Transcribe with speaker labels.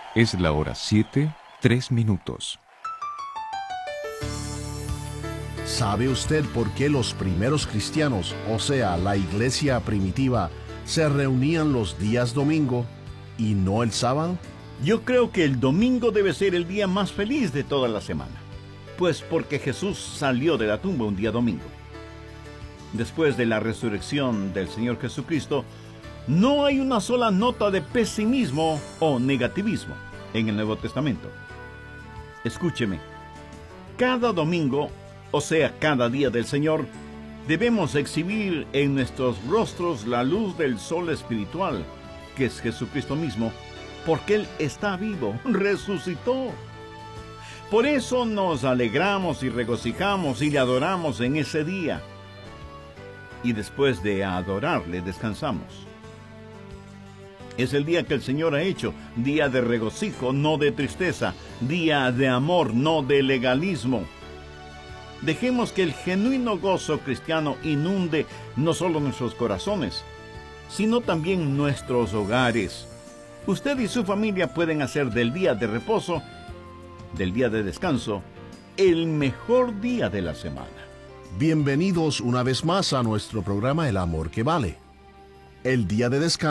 Speaker 1: Es la hora 7:03.
Speaker 2: ¿Sabe usted por qué los primeros cristianos, o sea, la iglesia primitiva, se reunían los días domingo y no el sábado?
Speaker 3: Yo creo que el domingo debe ser el día más feliz de toda la semana, pues porque Jesús salió de la tumba un día domingo. Después de la resurrección del Señor Jesucristo, no hay una sola nota de pesimismo o negativismo en el Nuevo Testamento. Escúcheme, cada domingo, o sea, cada día del Señor, debemos exhibir en nuestros rostros la luz del sol espiritual, que es Jesucristo mismo, porque Él está vivo, resucitó. Por eso nos alegramos y regocijamos y le adoramos en ese día. Y después de adorarle, descansamos. Es el día que el Señor ha hecho, día de regocijo, no de tristeza, día de amor, no de legalismo. Dejemos que el genuino gozo cristiano inunde no solo nuestros corazones, sino también nuestros hogares. Usted y su familia pueden hacer del día de reposo, del día de descanso, el mejor día de la semana.
Speaker 2: Bienvenidos una vez más a nuestro programa El Amor que Vale. El día de descanso